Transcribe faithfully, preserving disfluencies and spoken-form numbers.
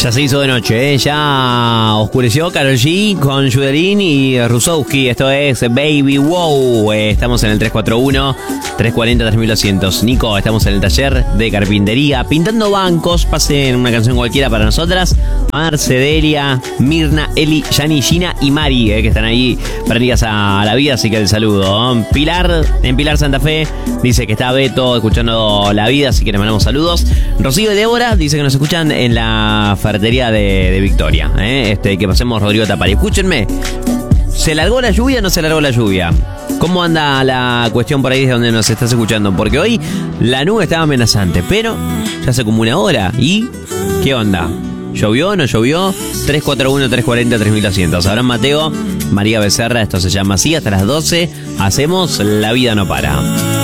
Ya se hizo de noche, ¿eh? Ya oscureció. Karol G con Judelín y Rusowski. Esto es Baby Wow. Eh, estamos en el tres cuatro uno, tres cuarenta, tres mil doscientos. Nico, estamos en el taller de carpintería, pintando bancos. Pasen una canción cualquiera para nosotras. Marcedelia, Mirna, Eli, Yani, Gina y Mari, eh, que están ahí prendidas a la vida, así que el saludo. Pilar, en Pilar Santa Fe, dice que está Beto escuchando la vida, así que le mandamos saludos. Rocío y Débora dice que nos escuchan en la ferretería de, de Victoria, ¿eh? Este, que pasemos Rodrigo Tapari. Escúchenme, ¿se largó la lluvia o no se largó la lluvia? ¿Cómo anda la cuestión por ahí desde donde nos estás escuchando? Porque hoy la nube estaba amenazante, pero ya hace como una hora. ¿Y qué onda? ¿Llovió o no llovió? tres cuatro uno, tres cuarenta, tres mil doscientos. Abraham Mateo, María Becerra, esto se llama así. Hasta las doce hacemos La Vida No Para.